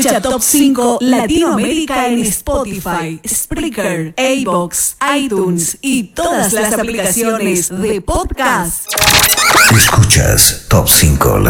Escucha Top 5 Latinoamérica en Spotify, Spreaker, iVoox, iTunes y todas las aplicaciones de podcast. Escuchas Top 5 Latinoamérica.